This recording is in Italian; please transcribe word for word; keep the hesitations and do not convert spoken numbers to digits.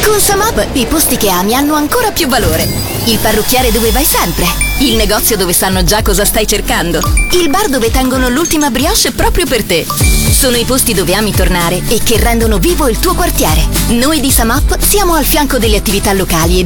Con Samap i posti che ami hanno ancora più valore. Il parrucchiere dove vai sempre. Il negozio dove sanno già cosa stai cercando. Il bar dove tengono l'ultima brioche proprio per te. Sono i posti dove ami tornare e che rendono vivo il tuo quartiere. Noi di Samap siamo al fianco delle attività locali e